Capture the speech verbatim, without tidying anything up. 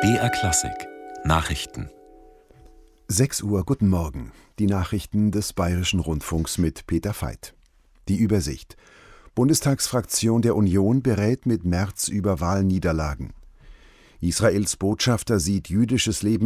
B R Klassik Nachrichten. sechs Uhr, guten Morgen. Die Nachrichten des Bayerischen Rundfunks mit Peter Veit. Die Übersicht. Bundestagsfraktion der Union berät mit Merz über Wahlniederlagen. Israels Botschafter sieht jüdisches Leben